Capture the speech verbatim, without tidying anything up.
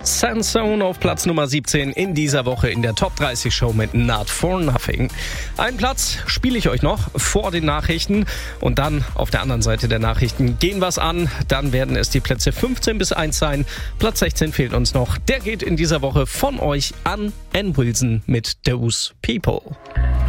Sansone auf Platz Nummer siebzehn in dieser Woche in der Top dreißig Show mit Not For Nothing. Einen Platz spiele ich euch noch vor den Nachrichten und dann auf der anderen Seite der Nachrichten gehen was an. Dann werden es die Plätze fünfzehn bis eins sein. Platz sechzehn fehlt uns noch. Der geht in dieser Woche von euch an Ann Wilson mit Those People.